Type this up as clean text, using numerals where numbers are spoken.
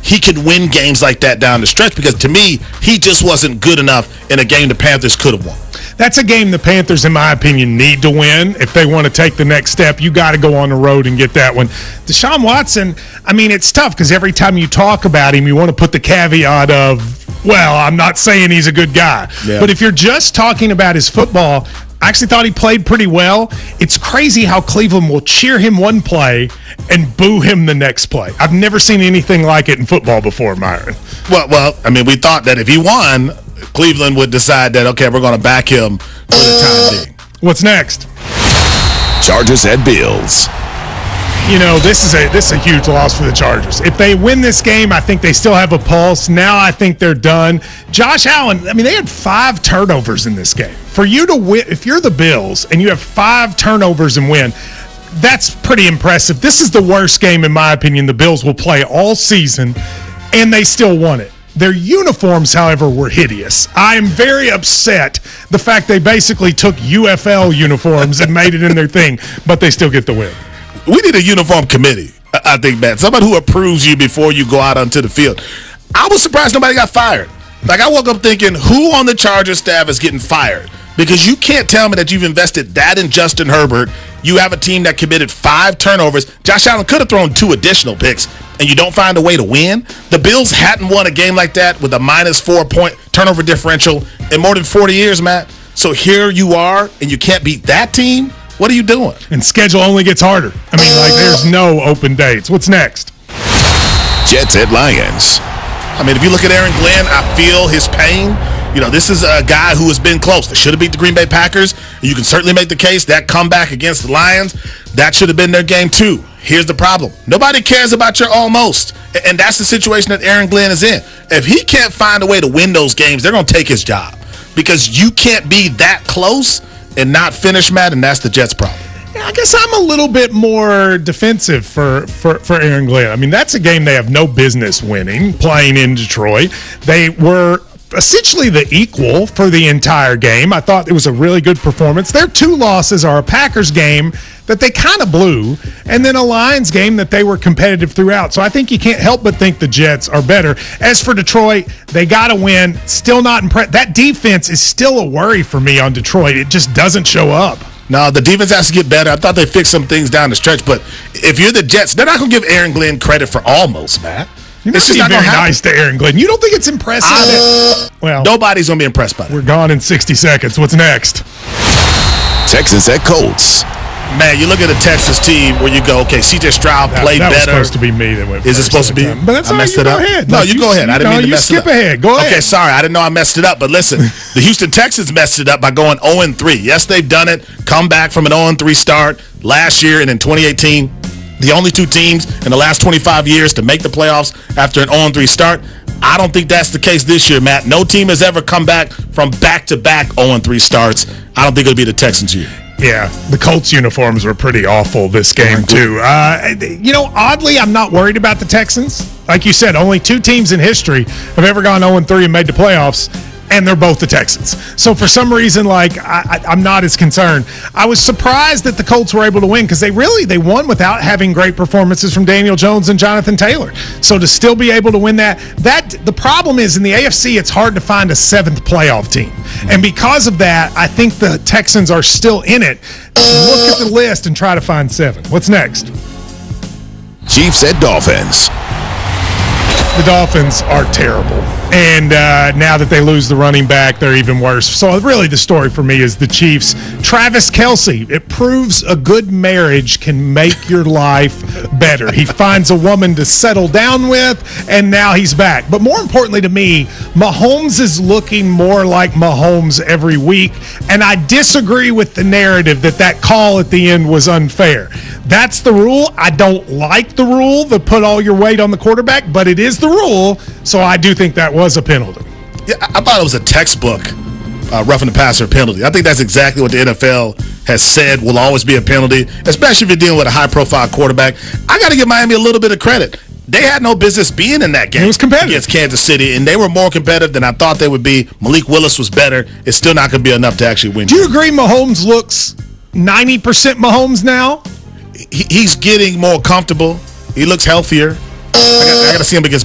he could win games like that down the stretch, because to me, he just wasn't good enough in a game the Panthers could have won. That's a game the Panthers, in my opinion, need to win. If they want to take the next step, you got to go on the road and get that one. Deshaun Watson, I mean, it's tough because every time you talk about him, you want to put the caveat of, well, I'm not saying he's a good guy. Yeah. But if you're just talking about his football, I actually thought he played pretty well. It's crazy how Cleveland will cheer him one play and boo him the next play. I've never seen anything like it in football before, Myron. Well, I mean, we thought that if he won, Cleveland would decide that, okay, we're going to back him for the time being. What's next? Chargers at Bills. You know, this is a huge loss for the Chargers. If they win this game, I think they still have a pulse. Now I think they're done. Josh Allen, I mean, they had 5 turnovers in this game. For you to win, if you're the Bills and you have 5 turnovers and win, that's pretty impressive. This is the worst game, in my opinion, the Bills will play all season, and they still won it. Their uniforms, however, were hideous. I am very upset the fact they basically took UFL uniforms and made it in their thing, but they still get the win. We need a uniform committee, I think, Matt. Somebody who approves you before you go out onto the field. I was surprised nobody got fired. Like, I woke up thinking, who on the Chargers staff is getting fired? Because you can't tell me that you've invested that in Justin Herbert. You have a team that committed 5 turnovers. Josh Allen could have thrown 2 additional picks, and you don't find a way to win. The Bills hadn't won a game like that with a -4-point turnover differential in more than 40 years, Matt. So here you are, and you can't beat that team? What are you doing? And schedule only gets harder. I mean, like, there's no open dates. What's next? Jets at Lions. I mean, if you look at Aaron Glenn, I feel his pain. You know, this is a guy who has been close. They should have beat the Green Bay Packers. You can certainly make the case that comeback against the Lions, that should have been their game too. Here's the problem. Nobody cares about your almost. And that's the situation that Aaron Glenn is in. If he can't find a way to win those games, they're going to take his job. Because you can't be that close and not finish, Matt, and that's the Jets' problem. I guess I'm a little bit more defensive for Aaron Glenn. I mean, that's a game they have no business winning, playing in Detroit. They were essentially the equal for the entire game. I thought it was a really good performance. Their 2 losses are a Packers game that they kind of blew, and then a Lions game that they were competitive throughout. So I think you can't help but think the Jets are better. As for Detroit, they got to win. Still not impressed. That defense is still a worry for me on Detroit. It just doesn't show up. No, the defense has to get better. I thought they fixed some things down the stretch, but if you're the Jets, they're not going to give Aaron Glenn credit for almost, Matt. You're not being very nice to Aaron Glenn. You don't think it's impressive? Well, nobody's going to be impressed by it. We're gone in 60 seconds. What's next? Texans at Colts. Man, you look at the Texas team where you go, okay, C.J. Stroud played better. That was supposed to be me that went. Is it supposed to be? But that's all right. You go ahead. No, you go ahead. I didn't mean to mess it up. You skip ahead. Go ahead. Okay, sorry. I didn't know I messed it up. But listen, the Houston Texans messed it up by going 0-3. Yes, they've done it. Come back from an 0-3 start last year and in 2018. The only 2 teams in the last 25 years to make the playoffs after an 0-3 start. I don't think that's the case this year, Matt. No team has ever come back from back-to-back 0-3 starts. I don't think it'll be the Texans' year. Yeah, the Colts uniforms were pretty awful this game, too. You know, oddly, I'm not worried about the Texans. Like you said, only 2 teams in history have ever gone 0-3 and made the playoffs, and they're both the Texans. So for some reason, like, I'm not as concerned. I was surprised that the Colts were able to win because they won without having great performances from Daniel Jones and Jonathan Taylor. So to still be able to win that the problem is in the AFC, it's hard to find a 7th playoff team. And because of that, I think the Texans are still in it. Look at the list and try to find 7. What's next? Chiefs at Dolphins. The Dolphins are terrible. And now that they lose the running back, they're even worse. So really the story for me is the Chiefs. Travis Kelce, it proves a good marriage can make your life better. He finds a woman to settle down with, and now he's back. But more importantly to me, Mahomes is looking more like Mahomes every week, and I disagree with the narrative that call at the end was unfair. That's the rule. I don't like the rule that put all your weight on the quarterback, but it is the rule, so I do think that was a penalty. Yeah, I thought it was a textbook roughing the passer penalty. I think that's exactly what the NFL has said will always be a penalty, especially if you're dealing with a high-profile quarterback. I got to give Miami a little bit of credit. They had no business being in that game. It was competitive against Kansas City, and they were more competitive than I thought they would be. Malik Willis was better. It's still not going to be enough to actually win. Do you agree Mahomes looks 90% Mahomes now? He's getting more comfortable. He looks healthier. I got to see him against